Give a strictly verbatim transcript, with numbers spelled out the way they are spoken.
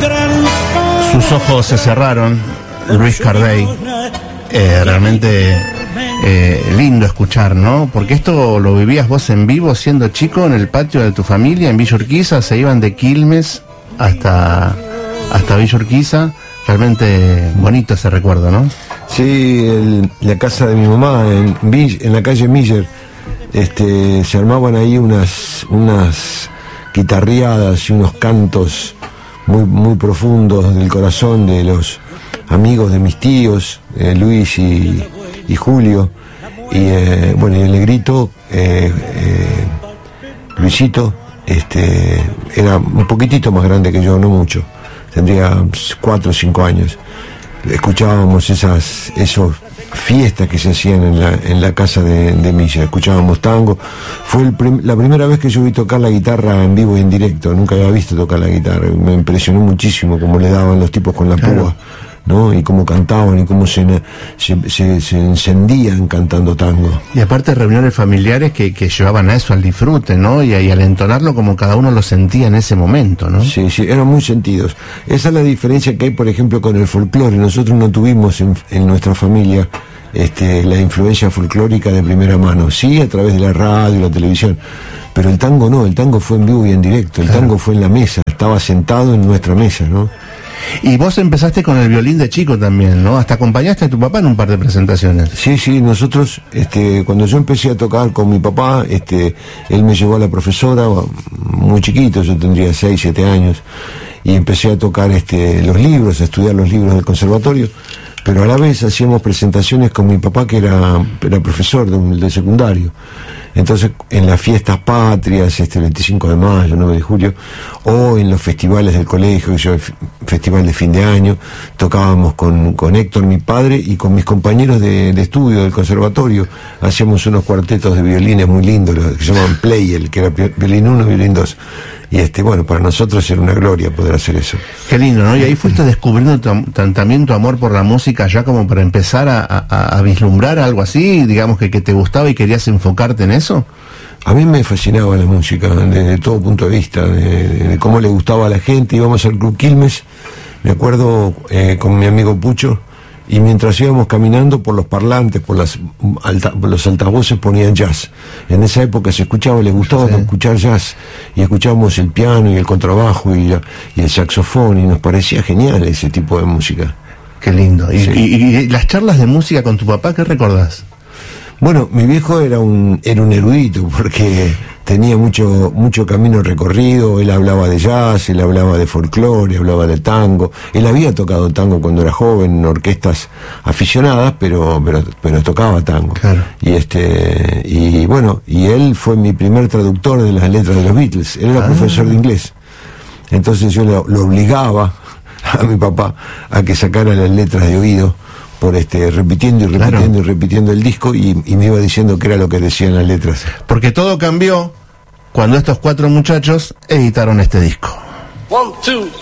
Sus ojos se cerraron, Luis Cardey. Eh, realmente eh, lindo escuchar, ¿no? Porque esto lo vivías vos en vivo siendo chico en el patio de tu familia en Villa Urquiza. Se iban de Quilmes hasta, hasta Villa Urquiza. Realmente bonito ese recuerdo, ¿no? Sí, el, la casa de mi mamá en, en la calle Miller, este, se armaban ahí unas, unas guitarreadas y unos cantos muy, muy profundos del corazón de los amigos de mis tíos, eh, Luis y, y Julio, y eh, bueno, y el negrito, eh, eh, Luisito, este, era un poquitito más grande que yo, no mucho, tendría cuatro o cinco años. Escuchábamos esas esos fiestas que se hacían en la, en la casa de, de Milla, escuchábamos tango. Fue el prim, la primera vez que yo vi tocar la guitarra en vivo y en directo, nunca había visto tocar la guitarra, me impresionó muchísimo cómo le daban los tipos con la claro. púa, ¿no? Y cómo cantaban y cómo se, se, se, se encendían cantando tango. Y aparte reuniones familiares que, que llevaban a eso, al disfrute, ¿no? Y, y al entonarlo como cada uno lo sentía en ese momento, ¿no? Sí, sí, eran muy sentidos. Esa es la diferencia que hay, por ejemplo, con el folclore. Nosotros no tuvimos en, en nuestra familia este, la influencia folclórica de primera mano. Sí, a través de la radio, la televisión. Pero el tango no, el tango fue en vivo y en directo. El claro. tango fue en la mesa, estaba sentado en nuestra mesa, ¿no? Y vos empezaste con el violín de chico también, ¿no? Hasta acompañaste a tu papá en un par de presentaciones. Sí, sí, nosotros, este, cuando yo empecé a tocar con mi papá, este, él me llevó a la profesora, muy chiquito, yo tendría seis, siete años, y empecé a tocar este, los libros, a estudiar los libros del conservatorio, pero a la vez hacíamos presentaciones con mi papá, que era, era profesor de, de secundario. Entonces, en las fiestas patrias, este veinticinco de mayo, nueve de julio, o en los festivales del colegio, yo, el festival de fin de año, tocábamos con, con Héctor, mi padre, y con mis compañeros de, de estudio del conservatorio. Hacíamos unos cuartetos de violines muy lindos, los que se llamaban Pleyel, que era violín uno, violín dos. Y este, bueno, para nosotros era una gloria poder hacer eso. Qué lindo, ¿no? Y ahí fuiste descubriendo tu, también tu amor por la música, ya como para empezar a, a, a vislumbrar algo así, digamos que, que te gustaba y querías enfocarte en eso. A mí me fascinaba la música, desde todo punto de vista, de, de, de cómo le gustaba a la gente. Íbamos al Club Quilmes, me acuerdo, eh, con mi amigo Pucho, y mientras íbamos caminando por los parlantes, por, las alta, por los altavoces ponían jazz. En esa época se escuchaba, les gustaba sí. escuchar jazz, y escuchábamos el piano y el contrabajo y, la, y el saxofón, y nos parecía genial ese tipo de música. Qué lindo. ¿Y, sí. y, y las charlas de música con tu papá, qué recordás? Bueno, mi viejo era un, era un erudito, porque tenía mucho, mucho camino recorrido. Él hablaba de jazz, él hablaba de folclore, hablaba de tango. Él había tocado tango cuando era joven en orquestas aficionadas, pero, pero, pero tocaba tango. Claro. Y este, y bueno, y él fue mi primer traductor de las letras de los Beatles. Él era ah. profesor de inglés. Entonces yo lo, lo obligaba a mi papá a que sacara las letras de oído, por este repitiendo y repitiendo claro. y repitiendo el disco, y, y me iba diciendo qué era lo que decían las letras. Porque todo cambió cuando estos cuatro muchachos editaron este disco. One, two.